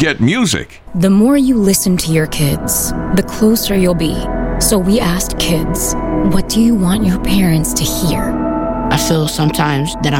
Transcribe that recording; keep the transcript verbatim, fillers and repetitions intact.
get music. The more you listen to your kids, the closer you'll be. So we asked kids, what do you want your parents to hear? I feel sometimes that I'm